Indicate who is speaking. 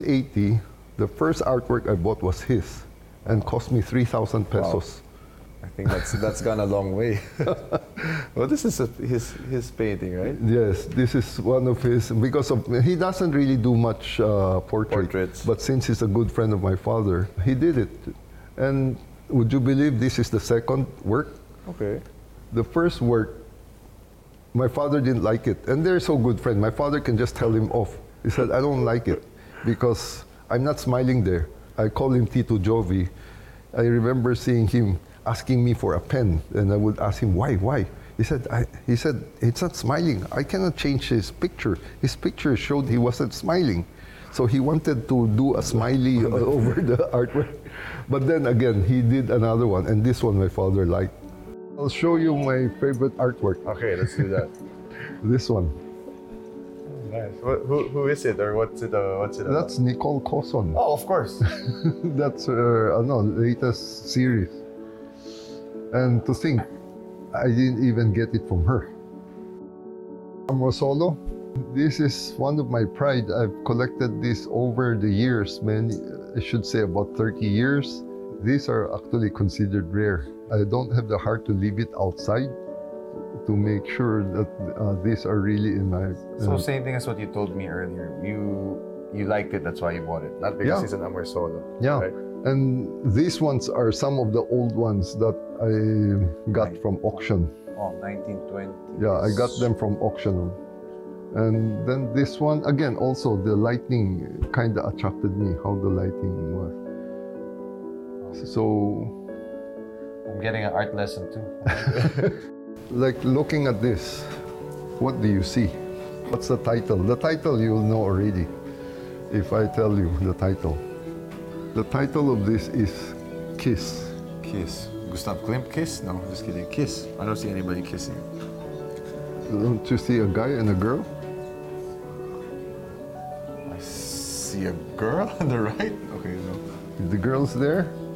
Speaker 1: 80, the first artwork I bought was his and cost me 3,000 pesos.
Speaker 2: I think that's gone a long way. Well, this is his painting, right?
Speaker 1: Yes, this is one of his, because of, he doesn't really do much
Speaker 2: Portraits.
Speaker 1: but since he's a good friend of my father, he did it. And would you believe this is the second work?
Speaker 2: Okay.
Speaker 1: The first work, my father didn't like it, and they're so good friends. My father can just tell him off. He said, I don't like it because I'm not smiling there. I call him Tito Jovi. I remember seeing him asking me for a pen, and I would ask him, why? He said, it's not smiling. I cannot change his picture. His picture showed he wasn't smiling. So he wanted to do a smiley over the artwork. But then again, he did another one, and this one my father liked. I'll show you my favorite artwork.
Speaker 2: Okay, let's do that.
Speaker 1: This one.
Speaker 2: Nice. Who is it, or what's it? What's it?
Speaker 1: That's Nicole Coson.
Speaker 2: Oh, of course.
Speaker 1: That's her latest series. And to think, I didn't even get it from her. Amrosolo, this is one of my pride. I've collected this over the years, I should say about 30 years. These are actually considered rare. I don't have the heart to leave it outside to make sure that these are really in my...
Speaker 2: So same thing as what you told me earlier. You liked it, that's why you bought it. Not because it's an Amor Solo.
Speaker 1: Yeah.
Speaker 2: Right?
Speaker 1: And these ones are some of the old ones that I got from auction.
Speaker 2: Oh, 1920.
Speaker 1: Yeah, I got them from auction. And then this one, again, also the lighting kind of attracted me, how the lighting was. So...
Speaker 2: I'm getting an art lesson too.
Speaker 1: Like looking at this, what do you see? What's the title? The title you'll know already if I tell you the title. The title of this is Kiss.
Speaker 2: Kiss. Gustav Klimt kiss? No, just kidding. Kiss. I don't see anybody kissing.
Speaker 1: Don't you see a guy and a girl?
Speaker 2: I see a girl on the right. Okay, no.
Speaker 1: The girl's there,